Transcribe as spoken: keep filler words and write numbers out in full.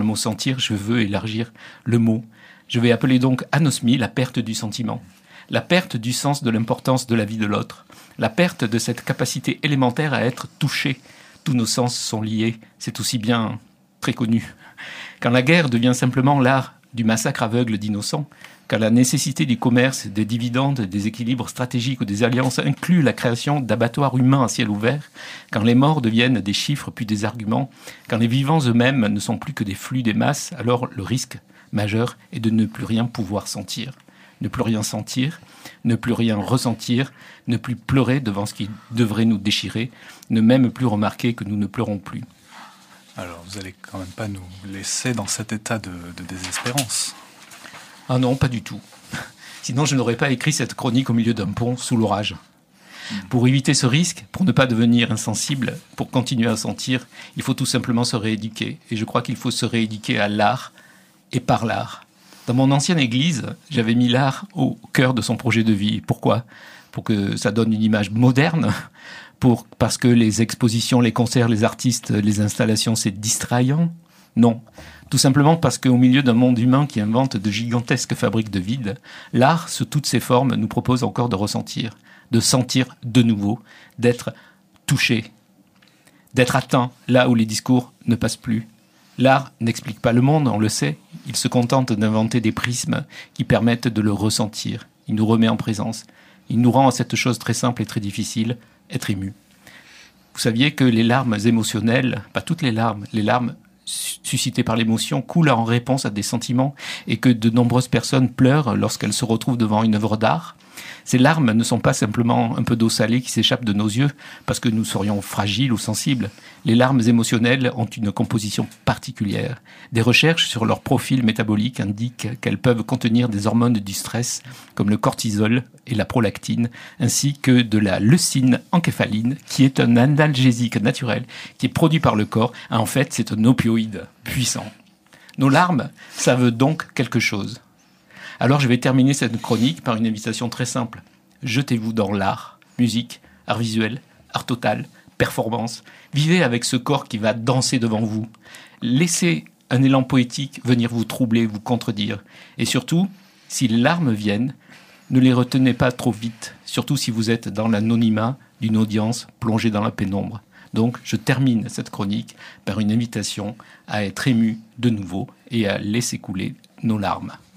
Le mot sentir, je veux élargir le mot. Je vais appeler donc anosmie la perte du sentiment, la perte du sens de l'importance de la vie de l'autre, la perte de cette capacité élémentaire à être touché. Tous nos sens sont liés, c'est aussi bien très connu. Quand la guerre devient simplement l'art du massacre aveugle d'innocents, quand la nécessité du commerce, des dividendes, des équilibres stratégiques ou des alliances inclut la création d'abattoirs humains à ciel ouvert, quand les morts deviennent des chiffres puis des arguments, quand les vivants eux-mêmes ne sont plus que des flux des masses, alors le risque majeur est de ne plus rien pouvoir sentir. Ne plus rien sentir, ne plus rien ressentir, ne plus pleurer devant ce qui devrait nous déchirer, ne même plus remarquer que nous ne pleurons plus. Alors, vous allez quand même pas nous laisser dans cet état de, de désespérance. Ah non, pas du tout. Sinon, je n'aurais pas écrit cette chronique au milieu d'un pont sous l'orage. Mmh. Pour éviter ce risque, pour ne pas devenir insensible, pour continuer à sentir, il faut tout simplement se rééduquer. Et je crois qu'il faut se rééduquer à l'art et par l'art. Dans mon ancienne église, j'avais mis l'art au cœur de son projet de vie. Pourquoi ? Pour que ça donne une image moderne, pour, parce que les expositions, les concerts, les artistes, les installations, c'est distrayant ? Non. Tout simplement parce qu'au milieu d'un monde humain qui invente de gigantesques fabriques de vide, l'art, sous toutes ses formes, nous propose encore de ressentir, de sentir de nouveau, d'être touché, d'être atteint là où les discours ne passent plus. L'art n'explique pas le monde, on le sait. Il se contente d'inventer des prismes qui permettent de le ressentir. Il nous remet en présence. Il nous rend à cette chose très simple et très difficile, être ému. Vous saviez que les larmes émotionnelles, pas toutes les larmes, les larmes suscitées par l'émotion coulent en réponse à des sentiments et que de nombreuses personnes pleurent lorsqu'elles se retrouvent devant une œuvre d'art. Ces larmes ne sont pas simplement un peu d'eau salée qui s'échappe de nos yeux parce que nous serions fragiles ou sensibles. Les larmes émotionnelles ont une composition particulière. Des recherches sur leur profil métabolique indiquent qu'elles peuvent contenir des hormones du stress comme le cortisol et la prolactine, ainsi que de la leucine encéphaline qui est un analgésique naturel qui est produit par le corps. En fait, c'est un opioïde puissant. Nos larmes, ça veut donc quelque chose. Alors je vais terminer cette chronique par une invitation très simple. Jetez-vous dans l'art, musique, art visuel, art total, performance. Vivez avec ce corps qui va danser devant vous. Laissez un élan poétique venir vous troubler, vous contredire. Et surtout, si les larmes viennent, ne les retenez pas trop vite, surtout si vous êtes dans l'anonymat d'une audience plongée dans la pénombre. Donc je termine cette chronique par une invitation à être ému de nouveau et à laisser couler nos larmes.